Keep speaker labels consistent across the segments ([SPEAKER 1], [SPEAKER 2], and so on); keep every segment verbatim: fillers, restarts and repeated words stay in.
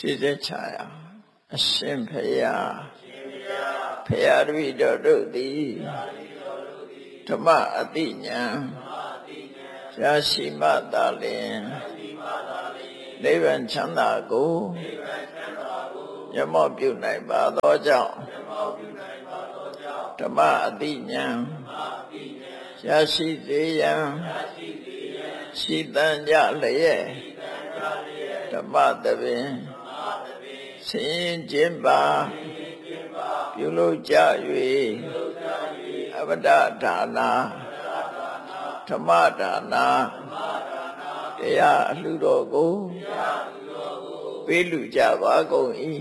[SPEAKER 1] ရှိစေချရာအရှင်ဖယားဖယားတပည့်တော်တို့သည်ဓမ္မအတိညာရရှိမှသာလျှင်နိဗ္ဗာန်ချမ်းသာကိုမျက်မှောက်ပြုနိုင်ပါသောကြောင့်ဓမ္မအတိညာရရှိစေရန်ရှိတန်ကြလျက်ဓမ္မတပင်ဆင်းခြင်းပါပြုလုပ်ကြ၍အပဒဒါနာဓမ္မဒါနာတရားအလှတော်ကိုပေးလူကြပါကုန်၏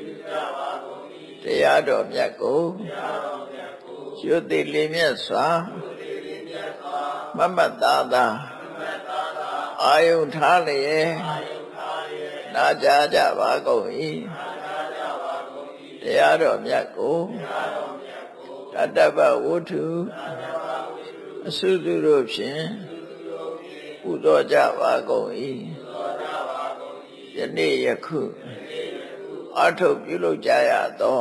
[SPEAKER 1] တရားတော်မြတ်ကိုရွတ်သိလင်းမြတ်စွာမမတ်သားသာအာယုထားလျက်နာကြားကြပါကုန်၏တရားတော်မြတ်ကိုတတ္တဗဝတ္ထုအစုစုတို့ဖြင့်ပူဇော်ကြပါကုန်၏ယနေ့ယခုအထုပ်ပြုလုပ်ကြရသော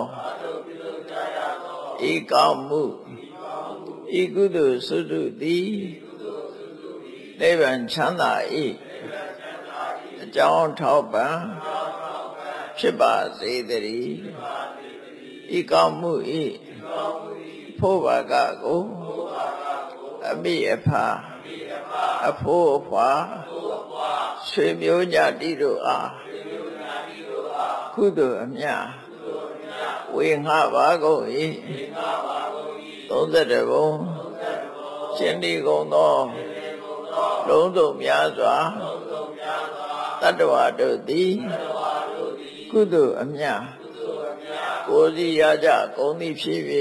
[SPEAKER 1] ဤကောင်းမှုဤကုသိုလ်စုစုသည်နိဗ္ဗာန်ချမ်းသာ၏အကြောင်းထောက်ပံ့ဖြစ်ပါစေတည်းဤကောင်းမှု၏ဖို့ဘာကကိုအမိအဖအဖို့အဖွာဆွေမျိုးညတိတို့အားကုသိုလ်အမြတ်ဝေငှပါကုန်၏သုံးဆယ်တဘုံရှင်ဒီကုန်သောလုံးစုံများစွာတတ္တဝါတို့သည်ကုသိုလ်အမြတ်ကိုယ်စီရကြကုန်သည်ဖြစ်၍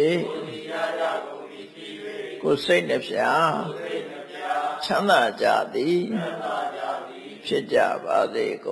[SPEAKER 1] ကိုယ်စိတ်နှဖျားချမ်းသာကြသည်ဖြစ်ကြပါစေကုန်